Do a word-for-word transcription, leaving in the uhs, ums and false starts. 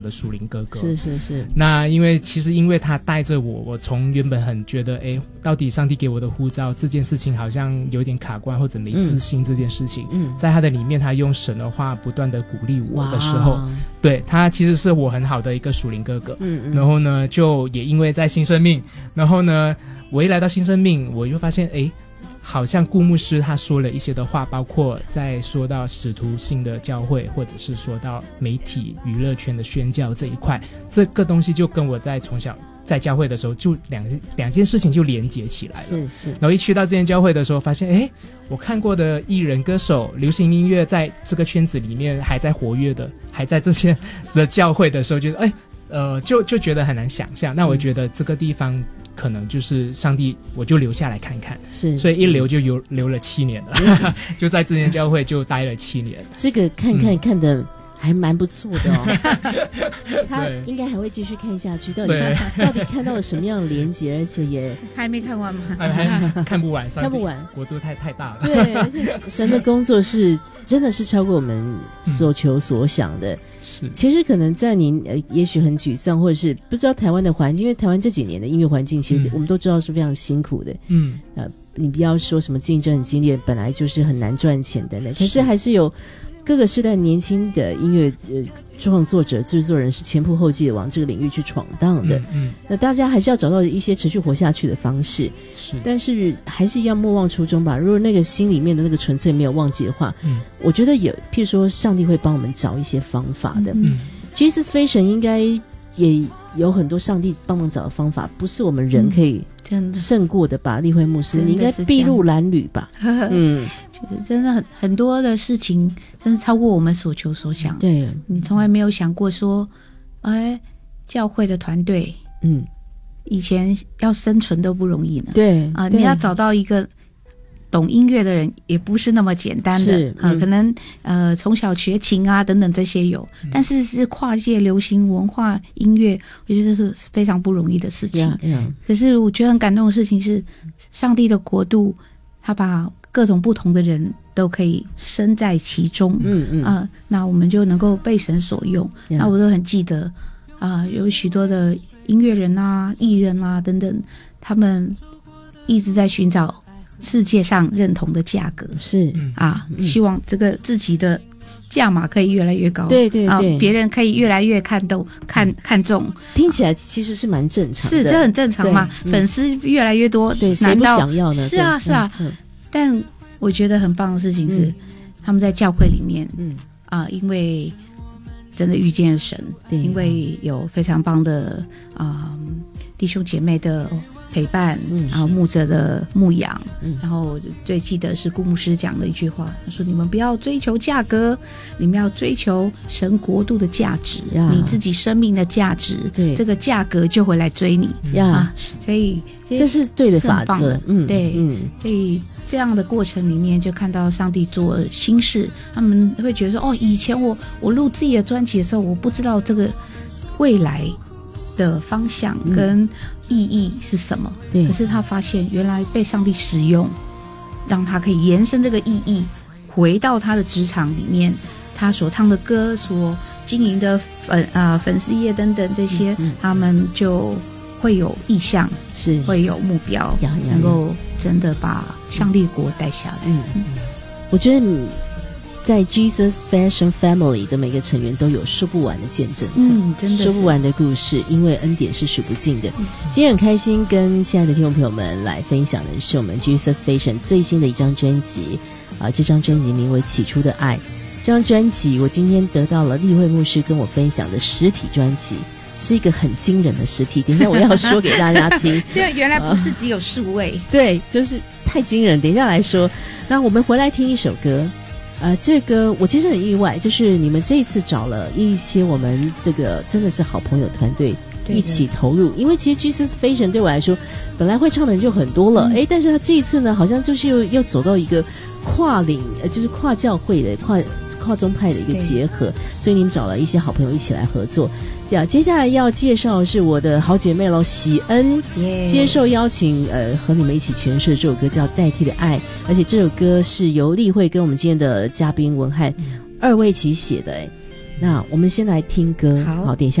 的属灵哥哥。 是是是。 那因为其实因为他带着我，我从原本很觉得哎，到底上帝给我的呼召这件事情好像有点卡关或者没自信这件事情，嗯，在他的里面他用神的话不断的鼓励我的时候，对，他其实是我很好的一个属灵哥哥。嗯嗯。然后呢就也因为在新生命，然后呢我一来到新生命，我就发现哎，好像顾牧师他说了一些的话，包括在说到使徒性的教会，或者是说到媒体娱乐圈的宣教这一块，这个东西就跟我在从小在教会的时候就两两件事情就连结起来了。 是是。 然后一去到这间教会的时候，发现哎，我看过的艺人歌手流行音乐在这个圈子里面还在活跃的，还在这些的教会的时候，觉得哎呃就就觉得很难想象。那我觉得这个地方可能就是上帝，我就留下来看看，是，所以一留就留留了七年了，嗯、就在这间教会就待了七年。 这个看看、嗯、看的还蛮不错的哦，他应该还会继续看下去，到底到底看到了什么样的连结，而且也还没看完吗？ 还还看不完， 看不完， 国度太太大了。 对，而且神的工作是真的是超过我们所求所想的。嗯，是，其实可能在您呃，也许很沮丧，或者是不知道台湾的环境，因为台湾这几年的音乐环境，其实我们都知道是非常辛苦的。嗯，呃，你不要说什么竞争很激烈，本来就是很难赚钱的呢，可是还是有各个世代年轻的音乐呃创作者、制作人是前仆后继的往这个领域去闯荡的。嗯，嗯，那大家还是要找到一些持续活下去的方式。是，但是还是要莫忘初衷吧。如果那个心里面的那个纯粹没有忘记的话，嗯，我觉得有，譬如说上帝会帮我们找一些方法的。嗯 ，Jesus Fashion 应该也有很多上帝帮忙找的方法，不是我们人可以胜过的吧？立慧牧师，你应该筚路蓝缕吧？ 嗯，真的很很多的事情，真是超过我们所求所想。对，你从来没有想过说，哎，教会的团队，嗯，以前要生存都不容易呢。对啊，你要找到一个懂音乐的人也不是那么简单的。是、嗯、啊，可能呃从小学琴啊等等这些有，嗯、但是是跨界流行文化音乐，我觉得是非常不容易的事情。Yeah, yeah. 可是我觉得很感动的事情是，上帝的国度，他把各种不同的人都可以身在其中。嗯嗯啊、呃，那我们就能够被神所用。Yeah. 那我都很记得啊、呃，有许多的音乐人啊、艺人啊等等，他们一直在寻找世界上认同的价格，是啊、嗯，希望这个自己的价码可以越来越高，对对对，别、啊、人可以越来越看重、看看重， 听起来其实是蛮正常的， 是这很正常嘛？嗯、粉丝越来越多， 对，谁不想要呢？ 是啊是啊、嗯嗯，但我觉得很棒的事情是，嗯、他们在教会里面，嗯啊，因为真的遇见神，因为有非常棒的啊、嗯、弟兄姐妹的陪伴，嗯，然后牧者的牧养，嗯，然后最记得是顾牧师讲的一句话，他说：“你们不要追求价格，你们要追求神国度的价值，你自己生命的价值，对，这个价格就会来追你呀。啊”所以这是对的法则，嗯， 对，嗯，所以这样的过程里面就看到上帝做新事，他们会觉得说：“哦，以前我我录自己的专辑的时候，我不知道这个未来的方向跟意义是什么？对、嗯，可是他发现原来被上帝使用，让他可以延伸这个意义，回到他的职场里面，他所唱的歌、所经营的粉啊、呃、粉丝页等等这些、嗯嗯，他们就会有意向，是会有目标，能够真的把上帝国带下来。嗯嗯， 我觉得你在 Jesus Fashion Family 的每个成员都有说不完的见证，嗯，真的说不完的故事，因为恩典是数不尽的。嗯、今天很开心跟亲爱的听众朋友们来分享的是我们 Jesus Fashion 最新的一张专辑啊，这张专辑名为《起初的爱》。这张专辑我今天得到了立慧牧师跟我分享的实体专辑，是一个很惊人的实体，等一下我要说给大家听。 对，原来不是只有数位、呃， 对，就是太惊人。等一下来说，那我们回来听一首歌。呃，这个我其实很意外，就是你们这一次找了一些我们这个真的是好朋友团队一起投入，因为其实 Jesus Fashion 对我来说，本来会唱的人就很多了，哎、嗯，但是他这一次呢，好像就是又又走到一个跨领，呃，就是跨教会的跨跨宗派的一个结合，所以你们找了一些好朋友一起来合作。这样，接下来要介绍的是我的好姐妹咯，喜恩、yeah. 接受邀请，呃，和你们一起诠释这首歌叫《代替的爱》，而且这首歌是由立慧跟我们今天的嘉宾文翰、嗯、二位一起写的，哎， 那我们先来听歌， 好， 好，等一下。